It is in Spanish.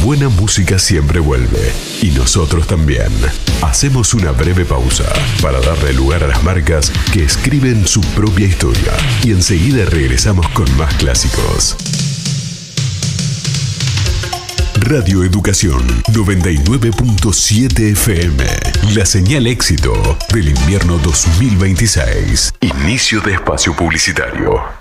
buena música siempre vuelve, y nosotros también. Hacemos una breve pausa para darle lugar a las marcas que escriben su propia historia, y enseguida regresamos con más clásicos. Radio Educación 99.7 FM. La señal éxito del invierno 2026. Inicio de espacio publicitario.